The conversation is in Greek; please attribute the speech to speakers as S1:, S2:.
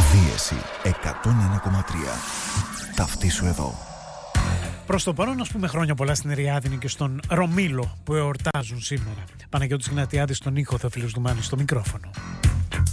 S1: Δίεση 101,3. Ταυτίσου εδώ.
S2: Προς το παρόν, ας πούμε χρόνια πολλά στην Εριάδηνη και στον Ρωμήλο που εορτάζουν σήμερα. Παναγιώτης Γνατιάδης στον ήχο, Θεοφίλος Δουμάνης στο μικρόφωνο.